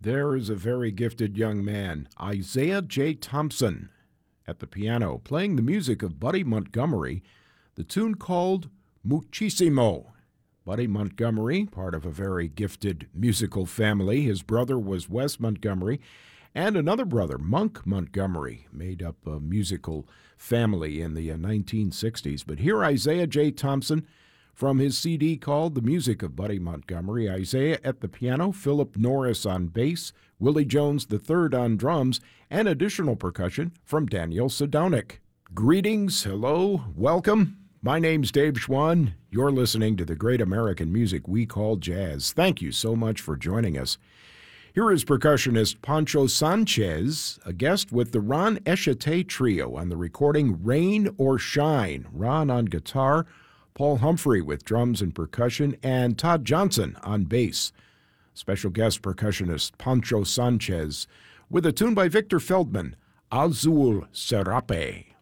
There is a very gifted young man, Isaiah J. Thompson, at the piano, playing the music of Buddy Montgomery, the tune called Muchísimo. Buddy Montgomery, part of a very gifted musical family. His brother was Wes Montgomery, and another brother, Monk Montgomery, made up a musical family in the 1960s. But here, Isaiah J. Thompson, from his CD called The Music of Buddy Montgomery. Isaiah at the piano, Philip Norris on bass, Willie Jones III on drums, and additional percussion from Daniel Sadownik. Greetings, hello, welcome. My name's Dave Schwann. You're listening to the great American music we call jazz. Thank you so much for joining us. Here is percussionist Pancho Sanchez, a guest with the Ron Eshate Trio on the recording Rain or Shine. Ron on guitar, Paul Humphrey with drums and percussion, and Todd Johnson on bass. Special guest percussionist Pancho Sanchez with a tune by Victor Feldman, Azul Serape.